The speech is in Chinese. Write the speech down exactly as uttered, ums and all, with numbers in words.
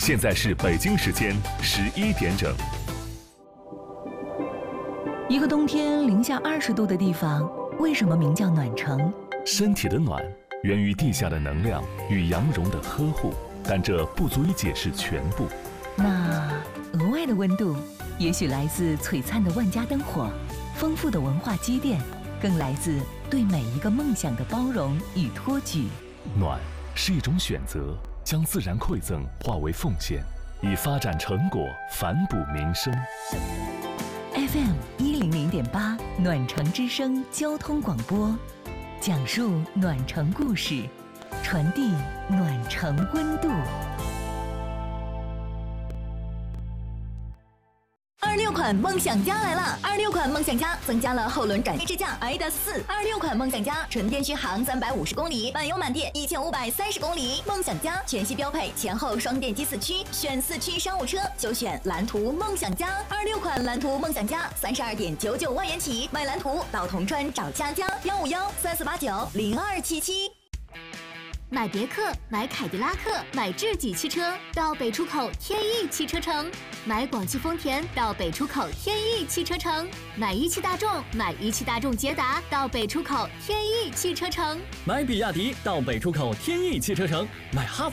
现在是北京时间十一点整。 一个冬天零下二十度的地方，为什么名叫暖城？ 身体的暖源于地下的能量与羊绒的呵护，但这不足以解释全部。 那额外的温度，也许来自璀璨的万家灯火，丰富的文化积淀，更来自对每一个梦想的包容与托举。 暖是一种选择，将自然馈赠化为奉献，以发展成果反哺民生。 F M 一零零点八暖城之声交通广播，讲述暖城故事，传递暖城温度。二六款梦想家来了！二六款梦想家增加了后轮展示支架 i D A 四。二六款梦想家纯电续航三百五十公里，满油满电一千五百三十公里。梦想家全系标配前后双电机四驱，选四驱商务车就选蓝图梦想家。二六款蓝图梦想家三十二点九九万元起，买蓝图到铜川找佳佳，幺五幺三四八九零二七七。 买别克、买凯迪拉克、买智己汽车到北出口天翼汽车城；买广汽丰田到北出口天翼汽车城；买一汽大众、买一汽大众捷达到北出口天翼汽车城； 买比亚迪到北出口天翼汽车城；买哈